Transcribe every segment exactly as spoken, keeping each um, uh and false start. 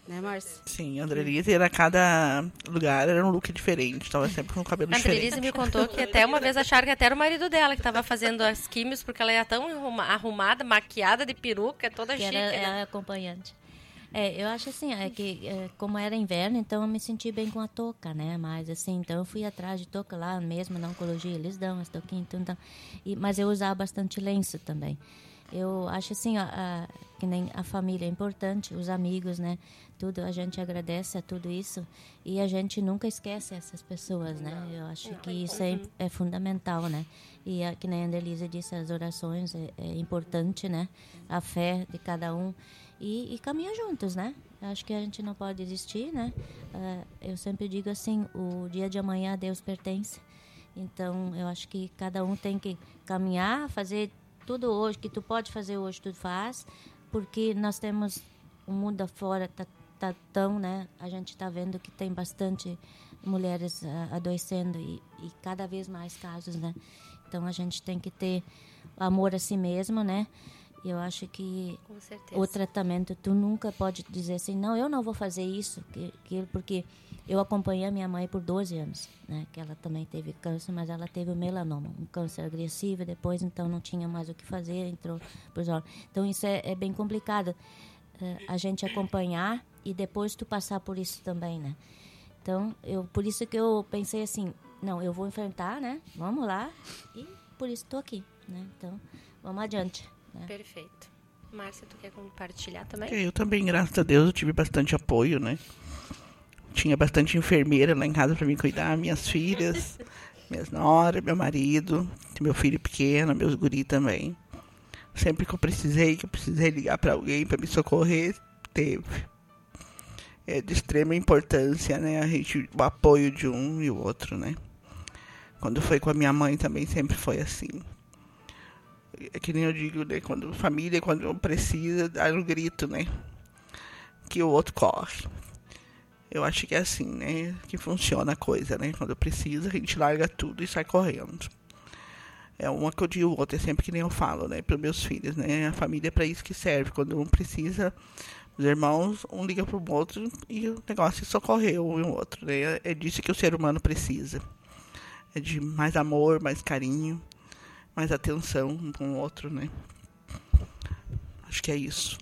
Né, Márcia? Sim, a Andrelise era cada lugar, era um look diferente. Tava sempre com o cabelo A diferente. Andrelise me contou que até uma vez acharam que até era o marido dela que estava fazendo as químios, porque ela era tão arrumada, maquiada de peruca, toda Que chique. era, né? era acompanhante. É, eu acho assim, é que é, como era inverno, então eu me senti bem com a touca, né? Mas assim, então eu fui atrás de touca lá mesmo, na oncologia, eles dão as touquinhas, então, então, e, mas eu usava bastante lenço também. Eu acho assim, a, a, que nem a família é importante, os amigos, né? Tudo, a gente agradece a tudo isso e a gente nunca esquece essas pessoas, né? Eu acho que isso é, é fundamental, né? E a, que nem a Andrelise disse, as orações é, é importante, né? A fé de cada um e, e caminhar juntos, né? Eu acho que a gente não pode desistir, né? Uh, eu sempre digo assim, o dia de amanhã a Deus pertence. Então, eu acho que cada um tem que caminhar, fazer tudo hoje, que tu pode fazer hoje, tu faz, porque nós temos o mundo afora, tá, tá tão, né? A gente está vendo que tem bastante mulheres uh, adoecendo e, e cada vez mais casos, né? Então, a gente tem que ter amor a si mesmo, né? E eu acho que o tratamento, tu nunca pode dizer assim, não, eu não vou fazer isso, que, que, porque eu acompanhei a minha mãe por doze anos, né? Que ela também teve câncer, mas ela teve o melanoma, um câncer agressivo, depois então não tinha mais o que fazer, entrou por órgãos. Então isso é, é bem complicado, uh, a gente acompanhar e depois tu passar por isso também, né? Então, eu, por isso que eu pensei assim, não, eu vou enfrentar, né? Vamos lá, e por isso estou aqui, né? Então, vamos adiante. Né? Perfeito. Márcia, tu quer compartilhar também? Eu também, graças a Deus, eu tive bastante apoio, né? Tinha bastante enfermeira lá em casa para me cuidar, minhas filhas, minhas noras, meu marido, meu filho pequeno, meus guri também. Sempre que eu precisei, que eu precisei ligar para alguém para me socorrer, teve. É de extrema importância, né? A gente, o apoio de um e o outro, né? Quando foi com a minha mãe também sempre foi assim. É que nem eu digo, né? Quando família, quando precisa, dá um grito, né? Que o outro corre. Eu acho que é assim, né? Que funciona a coisa, né? Quando precisa, a gente larga tudo e sai correndo. É uma que eu digo, outra é sempre que nem eu falo, né? Para os meus filhos, né? A família é para isso que serve. Quando um precisa, os irmãos, um liga para o outro e o negócio é socorrer um e o outro, né? É disso que o ser humano precisa. É de mais amor, mais carinho, mais atenção um com o outro, né? Acho que é isso.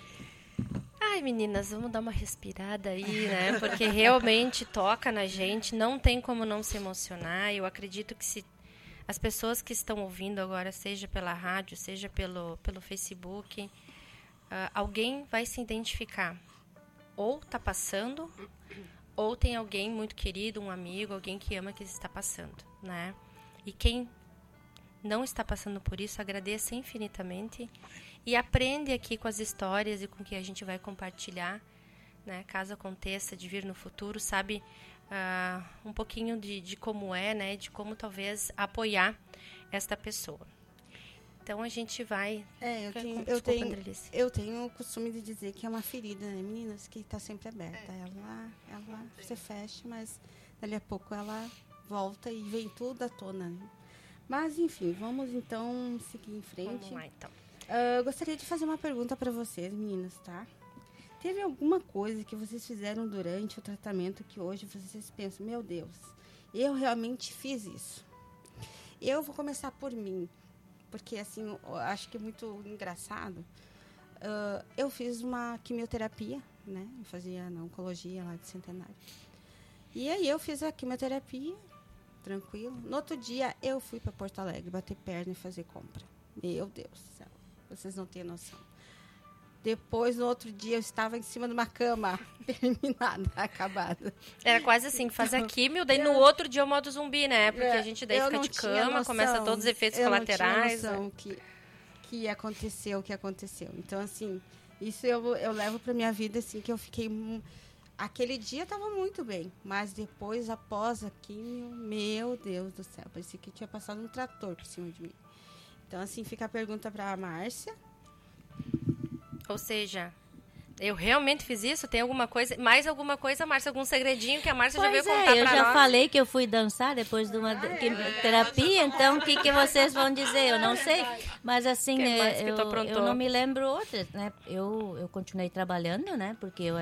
Ai, meninas, vamos dar uma respirada aí, né? Porque realmente toca na gente, não tem como não se emocionar. Eu acredito que se as pessoas que estão ouvindo agora, seja pela rádio, seja pelo, pelo Facebook, uh, alguém vai se identificar. Ou está passando, ou tem alguém muito querido, um amigo, alguém que ama que está passando, né? E quem não está passando por isso, agradeça infinitamente e aprende aqui com as histórias e com o que a gente vai compartilhar, né? Caso aconteça de vir no futuro, sabe uh, um pouquinho de, de como é, né? De como talvez apoiar esta pessoa. Então a gente vai... É, eu tenho, Desculpa, eu, tenho, Andrelise. eu tenho o costume de dizer que é uma ferida, né, meninas? Que está sempre aberta. Ela, ela se fecha, mas dali a pouco ela volta e vem tudo à tona, né? Mas, enfim, vamos então seguir em frente. Vamos lá, então. Uh, eu gostaria de fazer uma pergunta para vocês, meninas, tá? Teve alguma coisa que vocês fizeram durante o tratamento que hoje vocês pensam, meu Deus, eu realmente fiz isso? Eu vou começar por mim, porque, assim, eu acho que é muito engraçado. Uh, eu fiz uma quimioterapia, né? Eu fazia na oncologia lá de Centenário. E aí eu fiz a quimioterapia, tranquilo. No outro dia, eu fui para Porto Alegre bater perna e fazer compra. Meu Deus do céu, vocês não têm noção. Depois, no outro dia, eu estava em cima de uma cama, terminada, acabada. Era quase assim, faz a químio, daí no outro dia é o modo zumbi, né? Porque a gente daí eu fica não de tinha cama, noção, começa todos os efeitos eu colaterais. Eu não tinha noção que, que aconteceu, o que aconteceu. Então, assim, isso eu, eu levo para minha vida, assim, que eu fiquei... Aquele dia estava muito bem, mas depois, após a químio, meu Deus do céu, parecia que tinha passado um trator por cima de mim. Então, assim, fica a pergunta para a Márcia. Ou seja, eu realmente fiz isso? Tem alguma coisa, mais alguma coisa, Márcia? Algum segredinho que a Márcia já veio Pois contar é, eu pra já nós? falei que eu fui dançar depois de uma terapia, então o que, que vocês vão dizer? Eu não sei. Mas assim, Que mais que eu, tu aprontou? eu não me lembro outras, né? Eu, eu continuei trabalhando, né? Porque eu